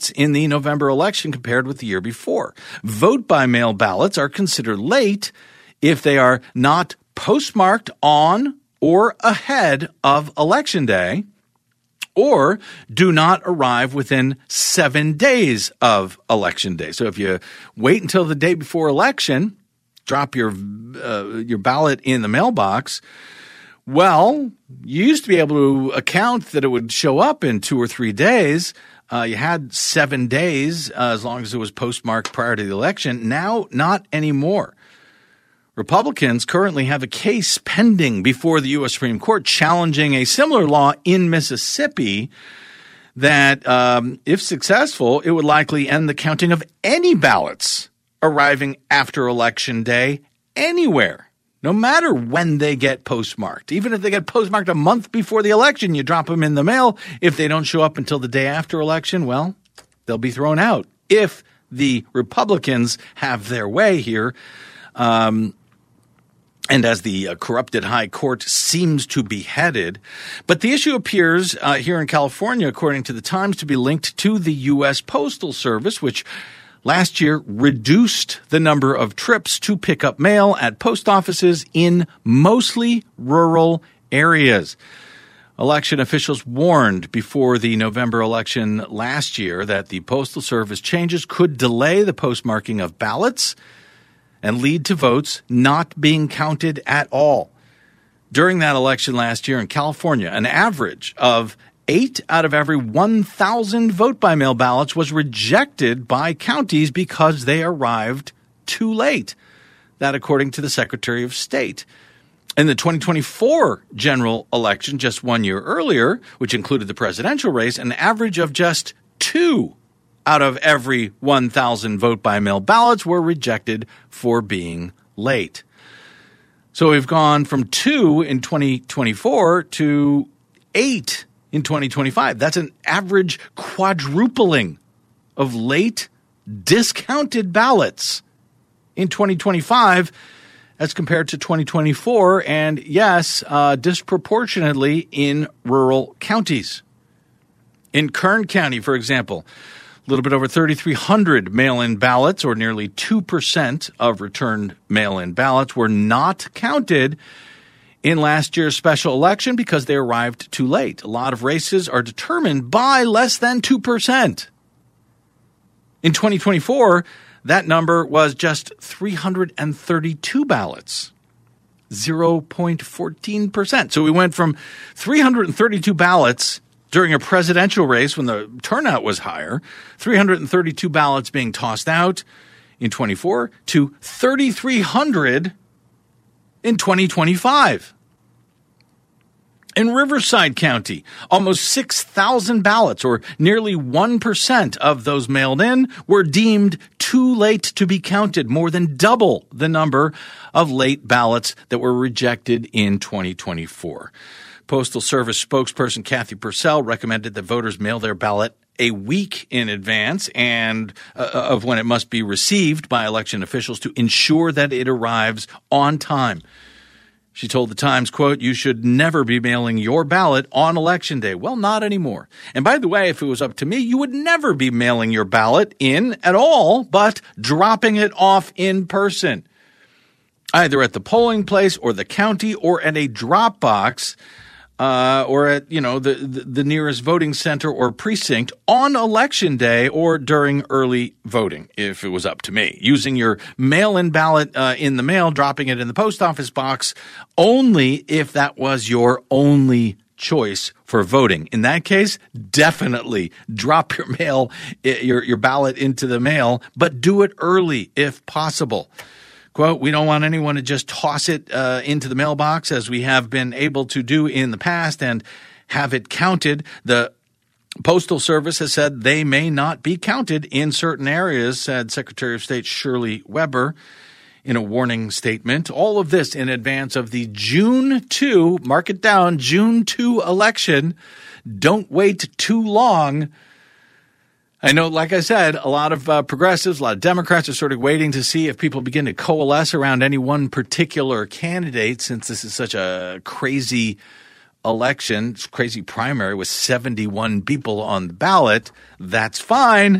in the November election compared with the year before. Vote-by-mail ballots are considered late if they are not postmarked on or ahead of Election Day, or do not arrive within 7 days of Election Day. So if you wait until the day before election, drop your ballot in the mailbox, well, you used to be able to account that it would show up in 2 or 3 days. You had 7 days as long as it was postmarked prior to the election. Now, not anymore. Republicans currently have a case pending before the U.S. Supreme Court challenging a similar law in Mississippi that, if successful, it would likely end the counting of any ballots arriving after Election Day anywhere, no matter when they get postmarked. Even if they get postmarked a month before the election, you drop them in the mail. If they don't show up until the day after election, well, they'll be thrown out if the Republicans have their way here. And as the corrupted high court seems to be headed. But the issue appears here in California, according to the Times, to be linked to the U.S. Postal Service, which last year reduced the number of trips to pick up mail at post offices in mostly rural areas. Election officials warned before the November election last year that the Postal Service changes could delay the postmarking of ballots and lead to votes not being counted at all. During that election last year in California, an average of 8 out of every 1,000 vote-by-mail ballots was rejected by counties because they arrived too late. That according to the Secretary of State. In the 2024 general election, just 1 year earlier, which included the presidential race, an average of just 2 out of every 1,000 vote-by-mail ballots were rejected for being late. So we've gone from 2 in 2024 to 8 in 2025. That's an average quadrupling of late discounted ballots in 2025 as compared to 2024, and yes, disproportionately in rural counties. In Kern County, for example, a little bit over 3,300 mail-in ballots, or nearly 2% of returned mail-in ballots, were not counted in last year's special election because they arrived too late. A lot of races are determined by less than 2%. In 2024, that number was just 332 ballots, 0.14%. So we went from 332 ballots during a presidential race when the turnout was higher, 332 ballots being tossed out in 24 to 3,300 in 2025. In Riverside County, almost 6,000 ballots, or nearly 1% of those mailed in, were deemed too late to be counted, more than double the number of late ballots that were rejected in 2024. Postal Service spokesperson Kathy Purcell recommended that voters mail their ballot a week in advance and of when it must be received by election officials to ensure that it arrives on time. She told the Times, quote, "You should never be mailing your ballot on Election Day." Well, not anymore. And by the way, if it was up to me, you would never be mailing your ballot in at all, but dropping it off in person, either at the polling place or the county or at a drop box. Or at, the nearest voting center or precinct on Election Day or during early voting, if it was up to me. Using your mail-in ballot in the mail, dropping it in the post office box, only if that was your only choice for voting. In that case, definitely drop your ballot into the mail, but do it early if possible. Quote, "We don't want anyone to just toss it into the mailbox as we have been able to do in the past and have it counted." The Postal Service has said they may not be counted in certain areas, said Secretary of State Shirley Weber in a warning statement. All of this in advance of the June 2, mark it down, June 2 election. Don't wait too long. I know, like I said, a lot of progressives, a lot of Democrats are sort of waiting to see if people begin to coalesce around any one particular candidate, since this is such a crazy election, crazy primary with 71 people on the ballot, that's fine.